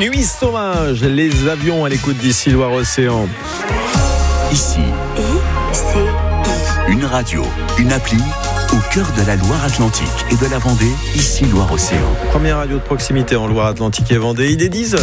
Nuit sauvage, les avions à l'écoute d'ici Loire-Océan. Ici, une radio, une appli au cœur de la Loire-Atlantique et de la Vendée, ici Loire-Océan. Première radio de proximité en Loire-Atlantique et Vendée, il est 10h.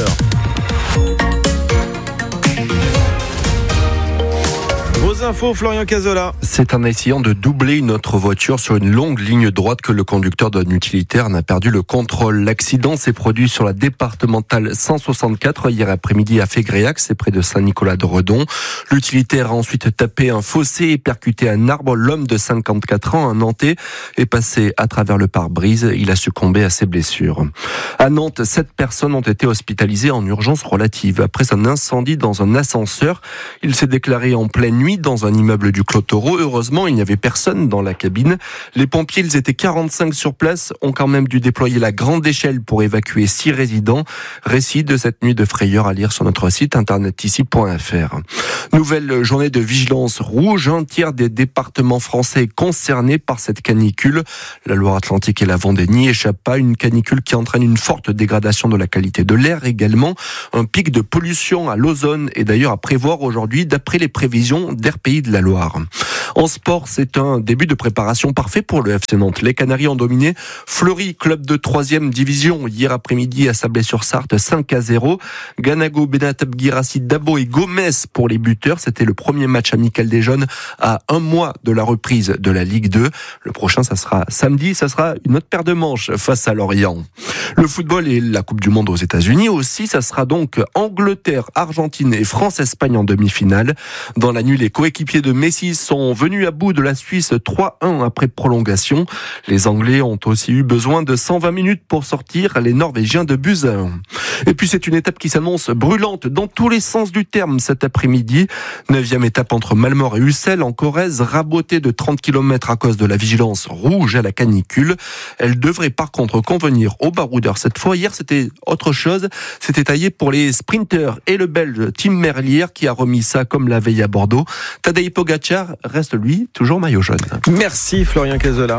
Vos infos, Florian Cazola. C'est en essayant de doubler une autre voiture sur une longue ligne droite que le conducteur d'un utilitaire n'a perdu le contrôle. L'accident s'est produit sur la départementale 164 hier après-midi à Fégréac, c'est près de Saint-Nicolas-de-Redon. L'utilitaire a ensuite tapé un fossé et percuté un arbre. L'homme de 54 ans, un Nantais, est passé à travers le pare-brise. Il a succombé à ses blessures. À Nantes, 7 personnes ont été hospitalisées en urgence relative après un incendie dans un ascenseur. Il s'est déclaré en pleine nuit dans un immeuble du Clos-Taureau. Heureusement, il n'y avait personne dans la cabine. Les pompiers, ils étaient 45 sur place, ont quand même dû déployer la grande échelle pour évacuer 6 résidents. Récit de cette nuit de frayeur à lire sur notre site internet ici.fr. Nouvelle journée de vigilance rouge. Un tiers des départements français concernés par cette canicule. La Loire-Atlantique et la Vendée n'y échappent pas. Une canicule qui entraîne une forte dégradation de la qualité de l'air également. Un pic de pollution à l'ozone est d'ailleurs à prévoir aujourd'hui d'après les prévisions d'Air Pays de la Loire. En sport, c'est un début de préparation parfait pour le FC Nantes. Les Canaries ont dominé Fleury, club de 3e division, hier après-midi à Sablé-sur-Sarthe, 5-0. Ganago, Benatab, Guirassi, Dabo et Gomez pour les buteurs. C'était le premier match amical des jeunes à un mois de la reprise de la Ligue 2. Le prochain, ça sera samedi, ça sera une autre paire de manches face à Lorient. Le football et la Coupe du Monde aux États-Unis aussi, ça sera donc Angleterre, Argentine et France-Espagne en demi-finale. Dans la nuit, les coéquipiers de Messi sont venus à bout de la Suisse 3-1 après prolongation. Les Anglais ont aussi eu besoin de 120 minutes pour sortir les Norvégiens de buts à 1. Et puis c'est une étape qui s'annonce brûlante dans tous les sens du terme cet après-midi. 9e étape entre Malmort et Ussel en Corrèze, rabotée de 30 km à cause de la vigilance rouge à la canicule. Elle devrait par contre convenir aux baroudeurs cette fois. Hier c'était autre chose, c'était taillé pour les sprinteurs et le Belge Tim Merlier qui a remis ça comme la veille à Bordeaux. Tadej Pogacar reste lui toujours maillot jaune. Merci Florian Cazola.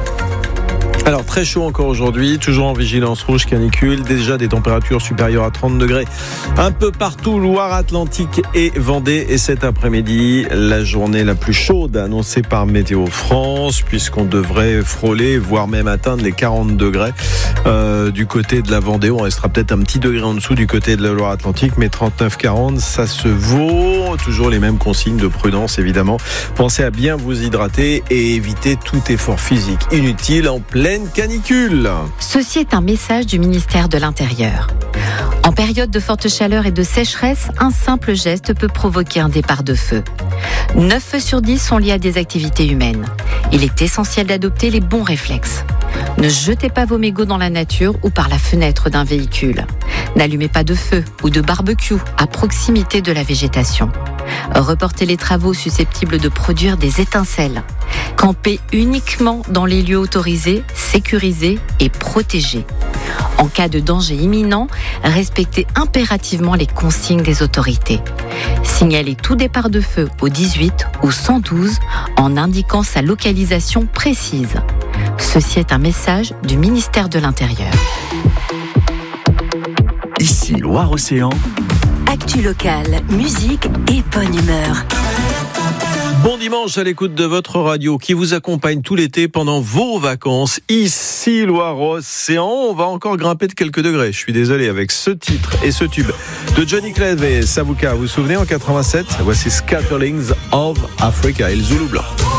Alors très chaud encore aujourd'hui, toujours en vigilance rouge canicule, déjà des températures supérieures à 30 degrés un peu partout, Loire-Atlantique et Vendée. Et cet après-midi, la journée la plus chaude annoncée par Météo France, puisqu'on devrait frôler, voire même atteindre les 40 degrés du côté de la Vendée. On restera peut-être un petit degré en dessous du côté de la Loire-Atlantique, mais 39-40, ça se vaut. Toujours les mêmes consignes de prudence évidemment. Pensez à bien vous hydrater et éviter tout effort physique inutile en pleine canicule. Ceci est un message du ministère de l'Intérieur. En période de forte chaleur et de sécheresse, un simple geste peut provoquer un départ de feu. 9 feux sur 10 sont liés à des activités humaines. Il est essentiel d'adopter les bons réflexes. Ne jetez pas vos mégots dans la nature ou par la fenêtre d'un véhicule. N'allumez pas de feu ou de barbecue à proximité de la végétation. Reportez les travaux susceptibles de produire des étincelles. Campez uniquement dans les lieux autorisés, sécurisés et protégés. En cas de danger imminent, respectez impérativement les consignes des autorités. Signalez tout départ de feu au 18 ou 112 en indiquant sa localisation précise. Ceci est un message du ministère de l'Intérieur. Ici Loire-Océan. Actu locale, musique et bonne humeur. Bon dimanche à l'écoute de votre radio qui vous accompagne tout l'été pendant vos vacances. Ici Loire-Océan, on va encore grimper de quelques degrés. Je suis désolé avec ce titre et ce tube de Johnny Clef et Savuka. Vous vous souvenez en 87? Voici Scatterlings of Africa et le Zoulou Blanc.